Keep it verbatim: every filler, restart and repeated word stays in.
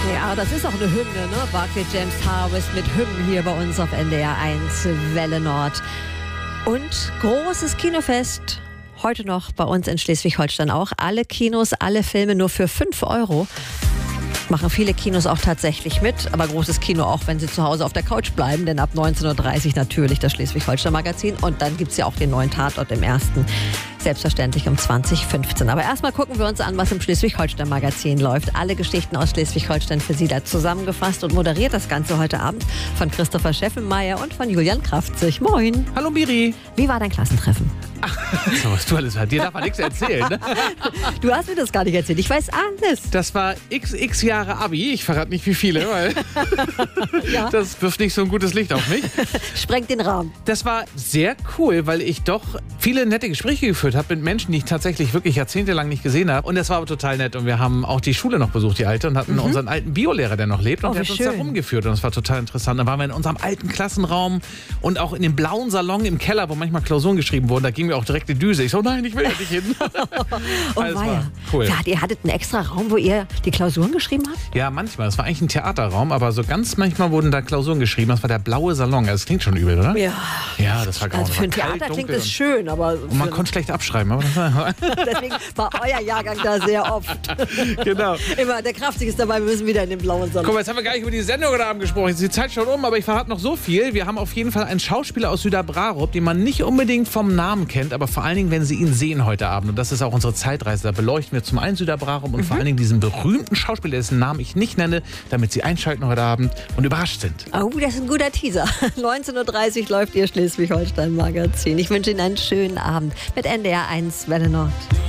Ja, das ist auch eine Hymne, ne? Barclay James Harvest mit Hymnen hier bei uns auf N D R eins Welle Nord. Und großes Kinofest. Heute noch bei uns in Schleswig-Holstein auch. Alle Kinos, alle Filme nur für fünf Euro. Machen viele Kinos auch tatsächlich mit, aber großes Kino auch, wenn sie zu Hause auf der Couch bleiben, denn ab neunzehn Uhr dreißig natürlich das Schleswig-Holstein-Magazin und dann gibt es ja auch den neuen Tatort im ersten, selbstverständlich um zwanzig Uhr fünfzehn. Aber erstmal gucken wir uns an, was im Schleswig-Holstein-Magazin läuft. Alle Geschichten aus Schleswig-Holstein für Sie da zusammengefasst und moderiert das Ganze heute Abend von Christopher Scheffenmeier und von Julian Kraftzig. Moin. Hallo Miri. Wie war dein Klassentreffen? Ach, so was du alles hast. Dir darf man nichts erzählen, ne? Du hast mir das gar nicht erzählt. Ich weiß alles. Das war x x Jahre Abi. Ich verrate nicht wie viele, weil Ja. das wirft nicht so ein gutes Licht auf mich. Sprengt den Rahmen. Das war sehr cool, weil ich doch viele nette Gespräche geführt habe mit Menschen, die ich tatsächlich wirklich jahrzehntelang nicht gesehen habe. Und das war aber total nett. Und wir haben auch die Schule noch besucht, die alte, und hatten Mhm. unseren alten Biolehrer, der noch lebt. Und Oh, der wie hat uns da schön. rumgeführt. Und das war total interessant. Dann waren wir in unserem alten Klassenraum und auch in dem blauen Salon im Keller, wo manchmal Klausuren geschrieben wurden. Da ging mir auch direkt die Düse. Ich so, nein, ich will ja nicht hin. Oh, Also, es war weia. cool. Ja, ihr hattet einen extra Raum, wo ihr die Klausuren geschrieben habt? Ja, manchmal. Es war eigentlich ein Theaterraum, aber so ganz manchmal wurden da Klausuren geschrieben. Das war der blaue Salon. Das klingt schon übel, oder? Ja. Ja, das war Also grauenhaft. für ein Kalt, Theater klingt dunkel das schön, aber und man für- konnte schlecht abschreiben. Aber das war deswegen war euer Jahrgang da sehr oft. genau. Immer, der Kraftzig ist dabei, wir müssen wieder in den blauen Salon. Guck mal, jetzt haben wir gar nicht über die Sendung heute Abend gesprochen. Jetzt ist die Zeit schon um, aber ich verrate noch so viel. Wir haben auf jeden Fall einen Schauspieler aus Süderbrarup, den man nicht unbedingt vom Namen kennt, aber vor allen Dingen, wenn Sie ihn sehen heute Abend. Und das ist auch unsere Zeitreise. Da beleuchten wir zum einen Süderbrarup und vor allen Dingen diesen berühmten Schauspieler, dessen Namen ich nicht nenne, damit Sie einschalten heute Abend und überrascht sind. Oh, das ist ein guter Teaser. neunzehn Uhr dreißig läuft Ihr Schleswig-Holstein-Magazin. Ich wünsche Ihnen einen schönen Abend mit N D R eins Welle Nord.